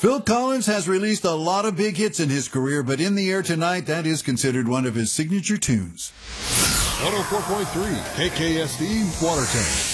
Phil Collins has released a lot of big hits in his career, but In the Air Tonight, that is considered one of his signature tunes. 104.3 KKSD Watertown.